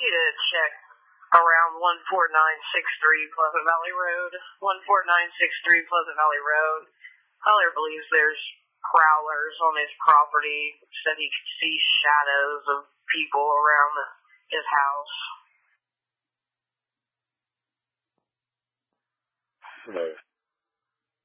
you to check around 14963 Pleasant Valley Road. 14963 Pleasant Valley Road. Tyler believes there's prowlers on his property. Said he could see shadows of people around his house. Nice.